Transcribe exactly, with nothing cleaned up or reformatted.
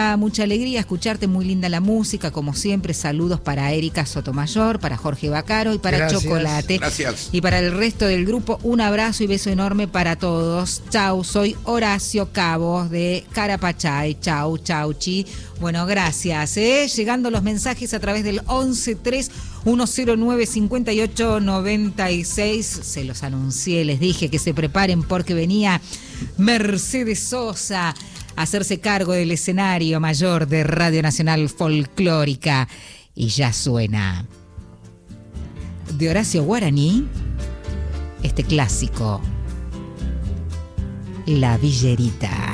da mucha alegría escucharte, muy linda la música, como siempre. Saludos para Erika Sotomayor, para Jorge Bacaro y para Gracias. Chocolate. Gracias. Y para el resto del grupo, un abrazo y beso enorme para todos. Chau, soy Horacio Cabos de Carapachay. Chau, chau, chi. Bueno, gracias. ¿eh? Llegando los mensajes a través del once tres uno cero nueve cincuenta y ocho noventa y seis. Se los anuncié, les dije que se preparen porque venía Mercedes Sosa a hacerse cargo del escenario mayor de Radio Nacional Folclórica. Y ya suena de Horacio Guaraní este clásico, La Villerita.